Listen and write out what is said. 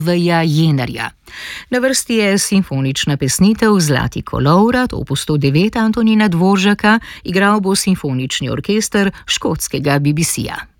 Veja Jenarja. Na vrsti je simfonična pesnitev Zlati kolovrat, opus 109 Antonina Dvoržaka, igral bo simfonični orkester škotskega BBC-ja.